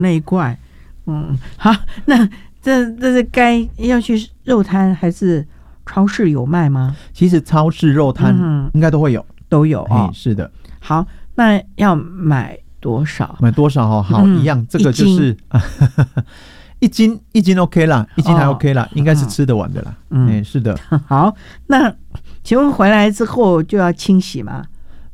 那一块。好，那这是该要去肉摊还是超市有卖吗？ 其实超市肉摊应该都会有， 都有哦。 是的。 好，那要买多少？ 买多少哦？好，一样，这个就是一斤 OK 啦，一斤还 OK 啦，应该是吃得完的啦。是的。 好，那请问回来之后就要清洗吗？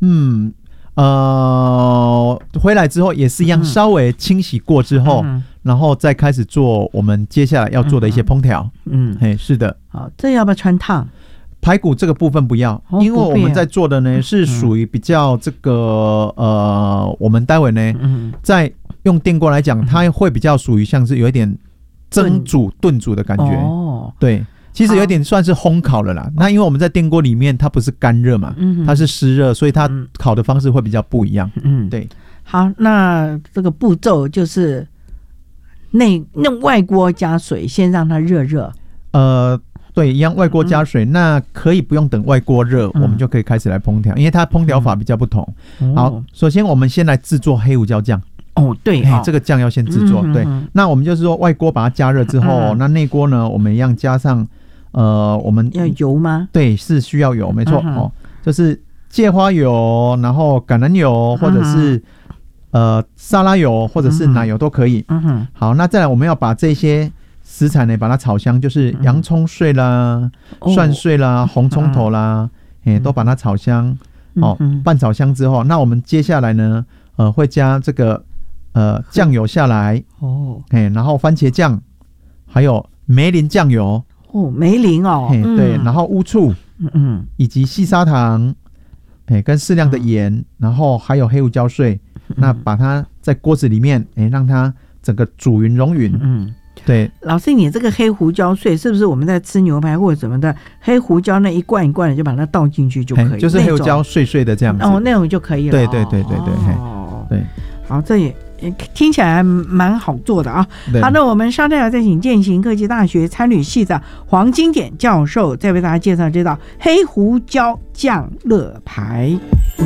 回来之后也是一样，稍微清洗过之后，然后再开始做我们接下来要做的一些烹调。是的。 好，这要不要穿烫？ 排骨这个部分不要，因为我们在做的呢是属于比较这个我们待会呢在用电锅来讲，它会比较属于像是有一点蒸煮炖煮的感觉。对。其实有点算是烘烤了啦。那因为我们在电锅里面，它不是干热嘛，它是湿热，所以它烤的方式会比较不一样。对。好， 那这个步骤就是外锅加水，先让它热热。 对，一样外锅加水，那可以不用等外锅热，我们就可以开始来烹调，因为它烹调法比较不同。好，首先我们先来制作黑胡椒酱。 对， 这个酱要先制作。对，那我们就是说外锅把它加热之后，那内锅呢，我们一样加上。我们要油吗？ 对，是需要油，没错。就是芥花油，然后橄榄油，或者是沙拉油，或者是奶油都可以。好，那再来我们要把这些食材呢，把它炒香，就是洋葱碎啦、蒜碎啦、红葱头啦，都把它炒香。拌炒香之后，那我们接下来呢，会加这个酱油下来。然后番茄酱，还有梅林酱油。 梅林对，然后乌醋，以及细砂糖，跟适量的盐，然后还有黑胡椒碎，那把它在锅子里面，让它整个煮匀融匀。对。 老师，你这个黑胡椒碎是不是我们在吃牛排或者什么的黑胡椒那一罐一罐的就把它倒进去就可以？ 就是黑胡椒碎碎的这样子。 那种就可以了。 对。对。 好，这也听起来蛮好做的啊。好，那我们稍待再请健行科技大学餐旅系的黄金典教授再为大家介绍这道黑胡椒酱乐排。